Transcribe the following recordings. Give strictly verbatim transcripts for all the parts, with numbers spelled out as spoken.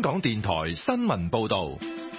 港電台新聞報道。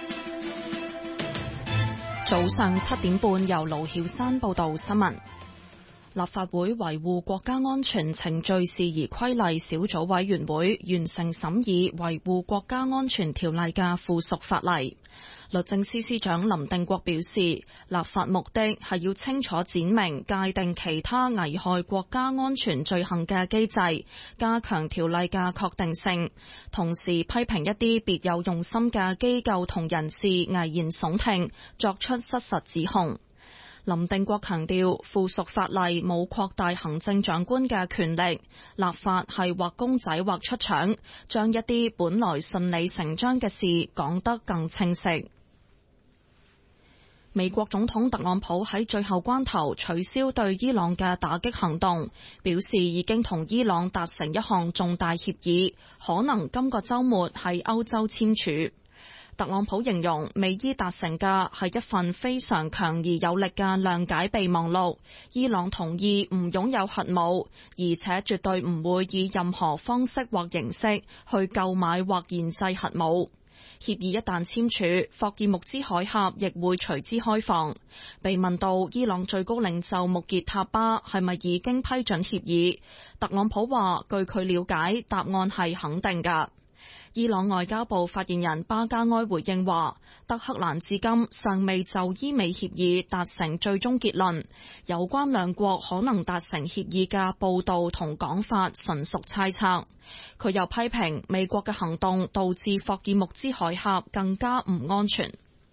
早上七點半，由盧曉山報道新聞。立法會維護國家安全程序事宜規例小組委員會完成審議維護國家安全條例嘅附屬法例。律政司司長林定國表示，立法目的係要清楚闡明界定其他危害國家安全罪行嘅機制，加強條例嘅確定性，同時批評一啲別有用心嘅機構同人士危言聳聽，作出失實指控。林定國強調，附屬法例冇擴大行政長官嘅權力，立法係畫公仔畫出腸，將一啲本來順理成章嘅事講得更清晰。美國總統特朗普喺最後關頭取消對伊朗嘅打擊行動，表示已經同伊朗達成一項重大協議，可能今個週末喺歐洲簽署。特朗普形容美伊達成嘅係一份非常強而有力嘅諒解備忘錄，伊朗同意唔擁有核武，而且絕對唔會以任何方式或形式去購買或研製核武。協議一旦簽署，霍爾木茲海峽亦會隨之開放。被問到伊朗最高領袖穆傑塔巴係咪已經批准協議，特朗普話據佢了解，答案係肯定㗎。伊朗外交部發言人巴加埃回應話，德黑蘭至今尚未就伊美協議達成最終結論，有關兩國可能達成協議嘅報道同講法純屬猜測。佢又批評美國嘅行動導致霍爾木茲海峽更加唔安全。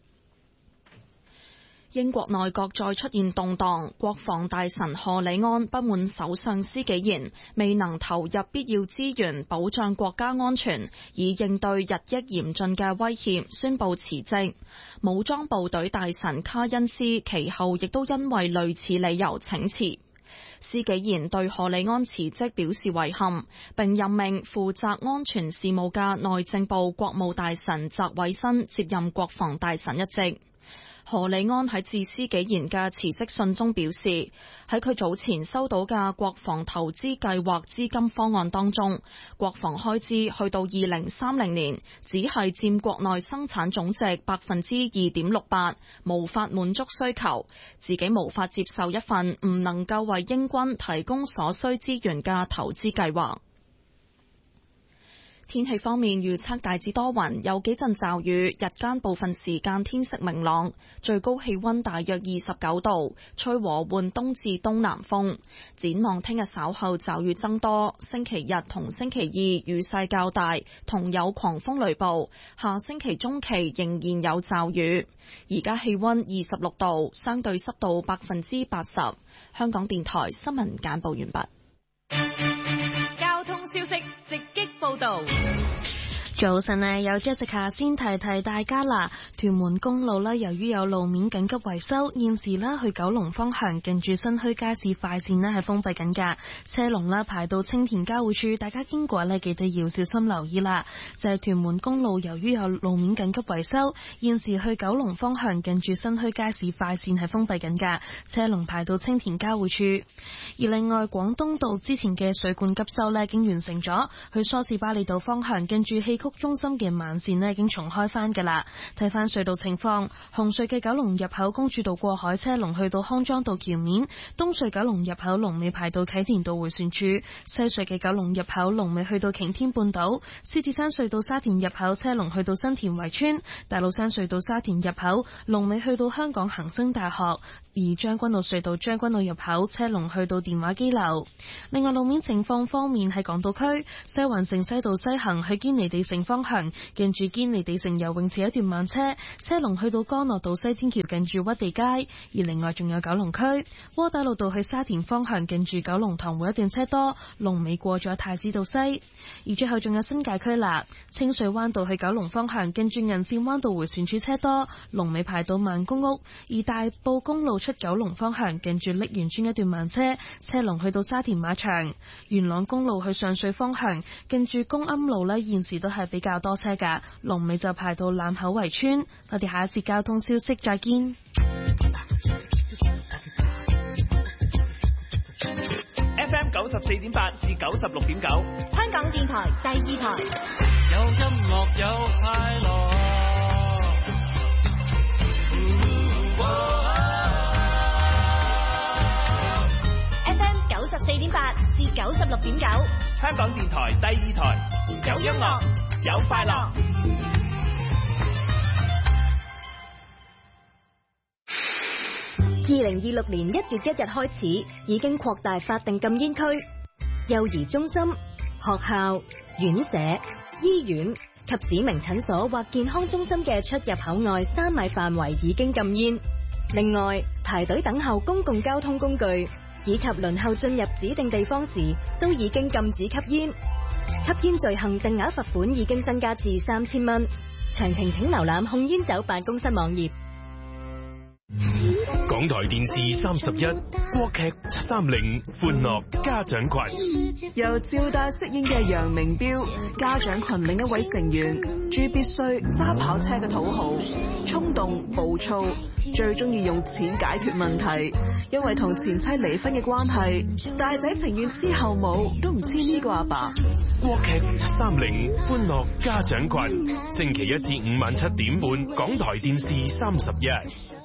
英國內閣再出現動盪，國防大臣賀里安不滿首相施紀賢未能投入必要資源保障國家安全，以應對日益嚴峻嘅威脅，宣布辭職。武裝部隊大臣卡恩斯其後亦都因為類似理由請辭。施紀賢對賀里安辭職表示遺憾，並任命負責安全事務嘅內政部國務大臣澤偉新接任國防大臣一職。賀里安喺致施紀賢嘅辭職信中表示，喺佢早前收到嘅國防投資計劃資金方案當中，國防開支去到二零三零年只係佔國內生產總值百分之二點六八，無法滿足需求，自己無法接受一份唔能夠為英軍提供所需資源嘅投資計劃。天氣方面預測大致多雲，有幾陣驟雨，日間部分時間天色明朗，最高氣溫大約二十九度，吹和緩東至東南風。展望聽日稍後驟雨增多，星期日同星期二雨勢較大，同有狂風雷暴。下星期中期仍然有驟雨。而家氣溫二十六度，相對濕度百分之八十。香港電台新聞簡報完畢。 消息直擊報道。 早晨啊，有 Jessica 先提提大家啦。屯門公路呢，由於有路面緊急維修，現時呢去九龍方向近住新墟街市快線呢係封閉緊噶，車龍呢排到青田交匯處，大家經過呢記得要小心留意啦。就係屯門公路由於有路面緊急維修，現時去九龍方向近住新墟街市快線係封閉緊噶，車龍排到青田交匯處。而另外廣東道之前嘅水管急修呢已經完成咗，去梳士巴利道方向近住戲曲中心嘅慢線呢已經重開返噶啦。睇翻隧道情況，紅隧嘅九龍入口公主道過海車龍去到康莊道橋面，東隧九龍入口龍尾排到啟田道迴旋處，西隧嘅九龍入口龍尾去到擎天半島，獅子山隧道沙田入口車龍去到新田圍村，大老山隧道沙田入口龍尾去到香港恒生大學，而將軍澳隧道將軍澳入口車龍去到電話機樓。另外路面情況方面，喺港島區西環城西道西行去堅尼地城方向，近住堅尼地城游泳池一段慢車，車龍去到干諾道西天橋近住屈地街。而另外仲有九龍區窩打老道去沙田方向，近住九龍塘會一段車多，龍尾過咗太子道西。而最後仲有新界區啦，清水灣道去九龍方向，近住銀線灣道迴旋處車多，龍尾排到萬公屋。而大埔公路出九龍方向，近住瀝源村一段慢車，車龍去到沙田馬場。元朗公路去上水方向，近住公庵路呢，現時都係比較多車噶，龍尾就排到欖口圍村。我哋下一節交通消息再見。 F M 九十四點八至九十六點九， 香港電台第二台。 有音樂樂有快樂。 F M 九十四點八至九十六點九， 香港電台第二台，有音樂，有快樂。 二零二六年一月一日開始，已經擴大法定禁煙區，幼兒中心、學校、院舍、醫院及指明診所或健康中心嘅出入口外三米範圍已經禁煙。另外，排隊等候公共交通工具以及輪候進入指定地方時，都已經禁止吸煙。吸煙罪行定額罰款已經增加至三千蚊。詳情請瀏覽控煙酒辦公室網頁。 港台電視三十一國劇七三零歡樂家長群， 由趙大飾演嘅楊明標，家長群另一位成員朱必須揸跑車嘅土豪，衝動暴躁，最中意用錢解決問題。因為同前妻離婚嘅關係，大仔情願黐後母都唔黐呢個阿爸。 國劇七三零歡樂家長群，星期一至五晚七點半，港台電視三十一。